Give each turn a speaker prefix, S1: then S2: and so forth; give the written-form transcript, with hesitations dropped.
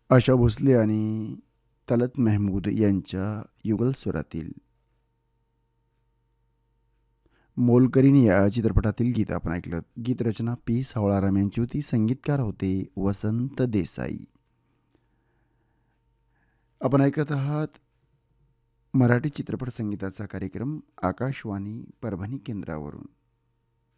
S1: आशा भोसले आणि तलत मेहमूद यांच्या युगल स्वरातील मोलकरीण या चित्रपटातील गीत आपण ऐकलं. गीतरचना पी सावळाराम यांची होती. संगीतकार होते वसंत देसाई. आपण ऐकत आहात मराठी चित्रपट संगीताचा कार्यक्रम आकाशवाणी परभणी केंद्रावरून.